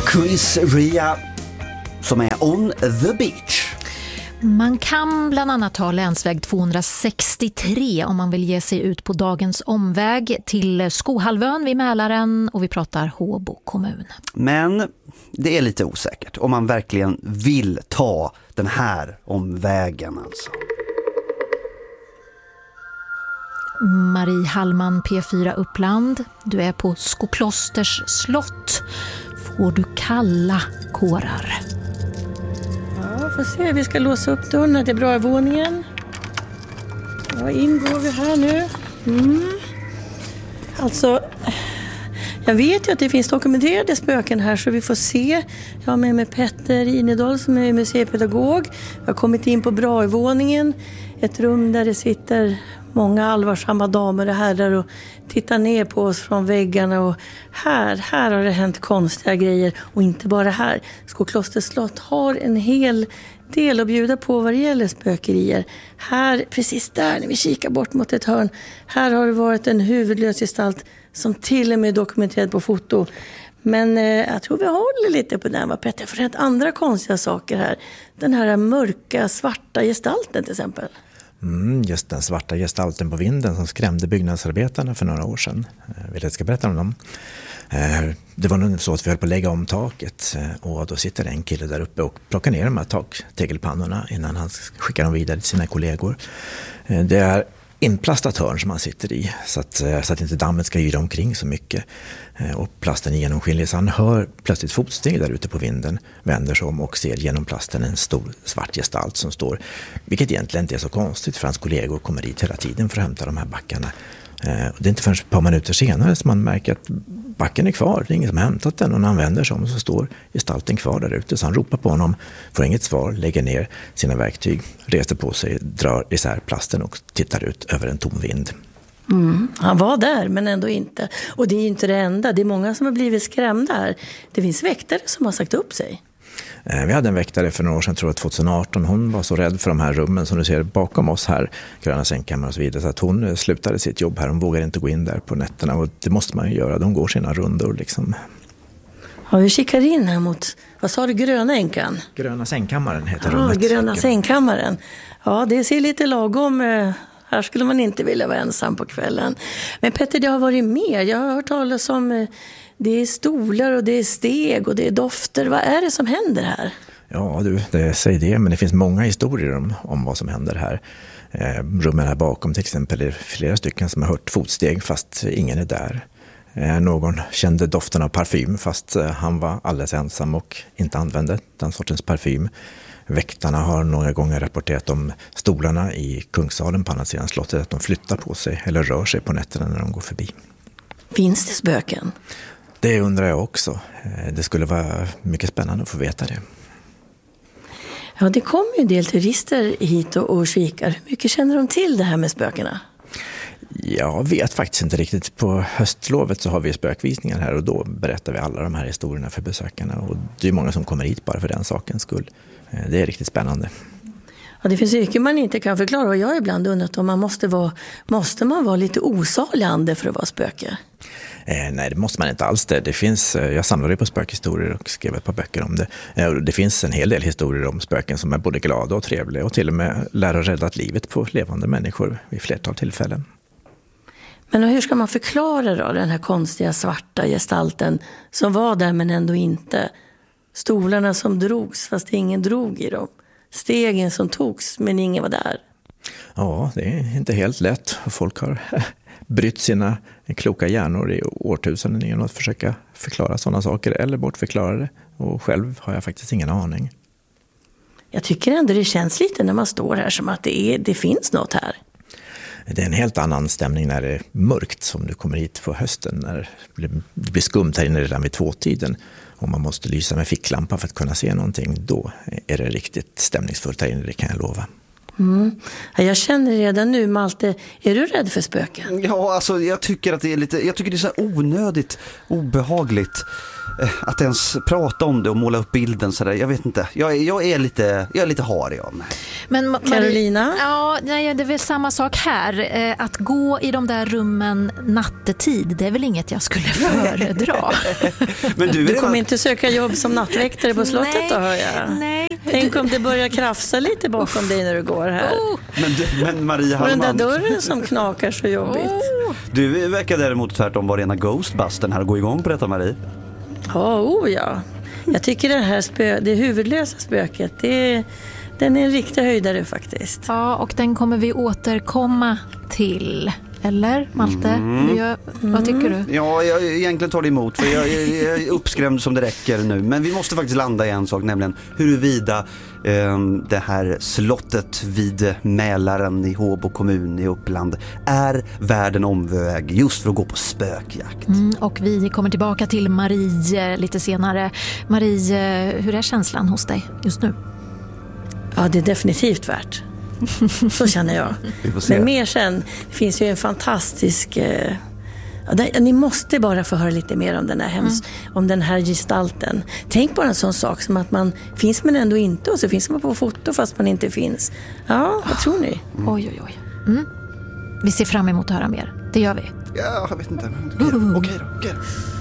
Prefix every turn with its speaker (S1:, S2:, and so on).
S1: Chris Ria som är On the Beach.
S2: Man kan bland annat ta länsväg 263 om man vill ge sig ut på dagens omväg till Skohalvön vid Mälaren, och vi pratar Håbo kommun.
S1: Men det är lite osäkert om man verkligen vill ta den här omvägen alltså.
S2: Marie Hallman, P4 Uppland. Du är på Skoklosters slott. Får du kalla kårar?
S3: Ja, får se. Vi ska låsa upp dörren till Bravåningen. Ja, in går vi här nu. Alltså, jag vet ju att det finns dokumenterade spöken här, så vi får se. Jag har med mig Petter Inedal som är museipedagog. Jag har kommit in på Bravåningen. Ett rum där det sitter många allvarsamma damer och herrar och tittar ner på oss från väggarna. Och här har det hänt konstiga grejer. Och inte bara här. Skoklosters slott har en hel del att bjuda på vad det gäller spökerier. Här, precis där när vi kikar bort mot ett hörn. Här har det varit en huvudlös gestalt som till och med är dokumenterad på foto. Men jag tror vi håller lite på den, vad Petter? För det är andra konstiga saker här. Den här mörka, svarta gestalten till exempel.
S4: Just den svarta gestalten på vinden som skrämde byggnadsarbetarna för några år sedan. Vill jag ska berätta om dem? Det var nog så att vi höll på att lägga om taket, och då sitter en kille där uppe och plockar ner de här taktegelpannorna innan han skickar dem vidare till sina kollegor. Det är inplastat hörn som han sitter i, så att inte dammet ska yra omkring så mycket, och plasten är genomskinlig, så han hör plötsligt fotsteg där ute på vinden, vänder sig om och ser genom plasten en stor svart gestalt som står, vilket egentligen inte är så konstigt för hans kollegor kommer dit hela tiden för att hämta de här backarna. Det är inte förrän ett par minuter senare som man märker att backen är kvar, det är ingen som har hämtat den, och när han vänder sig om så står gestalten kvar där ute, så han ropar på honom, får inget svar, lägger ner sina verktyg, reser på sig, drar isär plasten och tittar ut över en tom vind.
S3: Han var där men ändå inte. Och det är ju inte det enda, det är många som har blivit skrämda här. Det finns väktare som har sagt upp sig.
S4: Vi hade en väktare för några år sedan, tror jag 2018. Hon var så rädd för de här rummen som du ser bakom oss här, gröna sängkammare och så vidare, så att hon slutade sitt jobb här. Hon vågar inte gå in där på nätterna, och det måste man ju göra. De går sina rundor liksom.
S3: Ja, vi kikar in här mot, vad sa du, gröna änkan?
S4: Gröna sängkammaren heter rummet.
S3: Ja, gröna sängkammaren. Ja, det ser lite lagom. Här skulle man inte vilja vara ensam på kvällen. Men Petter, det har varit mer. Jag har hört talas om det är stolar och det är steg och det är dofter. Vad är det som händer här?
S4: Ja, säg det, men det finns många historier om vad som händer här. Rummen här bakom till exempel är flera stycken som har hört fotsteg fast ingen är där. Någon kände doften av parfym fast han var alldeles ensam och inte använde den sortens parfym. Väktarna har några gånger rapporterat om stolarna i Kungssalen på andra sidan slottet, att de flyttar på sig eller rör sig på nätterna när de går förbi.
S3: Finns det spöken?
S4: Det undrar jag också. Det skulle vara mycket spännande att få veta det.
S3: Ja, det kommer ju en del turister hit och kikar. Hur mycket känner de till det här med spökena?
S4: Jag vet faktiskt inte riktigt. På höstlovet så har vi spökvisningar här, och då berättar vi alla de här historierna för besökarna. Och det är många som kommer hit bara för den sakens skull. Det är riktigt spännande.
S3: Ja, det finns mycket man inte kan förklara, och jag har ibland undrat om man måste man vara lite osalig ande för att vara spöke?
S4: Nej, det måste man inte alls. Jag samlade på spökhistorier och skrev ett par böcker om det. Det finns en hel del historier om spöken som är både glada och trevliga, och till och med lär ha räddat livet på levande människor vid flertal tillfällen.
S3: Men hur ska man förklara då den här konstiga svarta gestalten som var där men ändå inte? Stolarna som drogs fast ingen drog i dem. Stegen som togs men ingen var där.
S4: Ja, det är inte helt lätt. Folk har brytt sina kloka hjärnor i årtusenden genom att försöka förklara sådana saker eller bortförklara det. Och själv har jag faktiskt ingen aning.
S3: Jag tycker ändå det känns lite när man står här som att det finns något här.
S4: Det är en helt annan stämning när det är mörkt, som du kommer hit på hösten. När det blir skumt här inne redan vid 2-tiden. Och man måste lysa med ficklampa för att kunna se någonting. Då är det riktigt stämningsfullt här inne, det kan jag lova.
S3: Jag känner redan nu, Malte, är du rädd för spöken?
S1: Ja, alltså jag tycker att det är så här onödigt obehagligt att ens prata om det och måla upp bilden så där. Jag vet inte. Jag är lite harig av mig.
S2: Men
S3: Carolina?
S2: Ja, nej, det är väl samma sak här. Att gå i de där rummen nattetid, det är väl inget jag skulle föredra.
S1: Men
S3: du kommer inte söka jobb som nattväktare på slottet då, hör jag.
S2: Nej.
S3: Tänk om det börjar krafsa lite bakom dig när du går här.
S1: Men Maria
S3: Hallman. Och den där
S1: Hallman,
S3: dörren som knakar så jobbigt.
S1: Du verkar däremot tvärtom vara rena Ghostbustern här. Gå igång på detta, Marie.
S3: Ja. Jag tycker det huvudlösa spöket, den är en riktig höjdare faktiskt.
S2: Ja, och den kommer vi återkomma till. Eller, Malte? Vad tycker du?
S1: Ja, jag egentligen tar det emot, för jag är uppskrämd som det räcker nu. Men vi måste faktiskt landa i en sak, nämligen huruvida det här slottet vid Mälaren i Håbo kommun i Uppland är värd en omväg just för att gå på spökjakt.
S2: Och vi kommer tillbaka till Marie lite senare. Marie, hur är känslan hos dig just nu?
S3: Ja, det är definitivt värt. Så känner jag. Men mer sen, det finns ju en fantastisk... ni måste bara få höra lite mer om den här om den här gestalten. Tänk bara en sån sak som att man finns men ändå inte, och så finns man på foto fast man inte finns. Ja, vad tror ni?
S2: Oj. Vi ser fram emot att höra mer. Det gör vi.
S1: Ja, jag vet inte. Okej då.